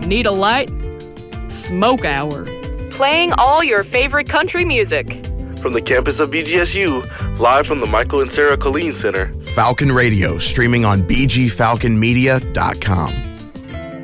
need a light? Smoke Hour. Playing all your favorite country music. From the campus of BGSU, live from the Michael and Sarah Colleen Center. Falcon Radio, streaming on bgfalconmedia.com.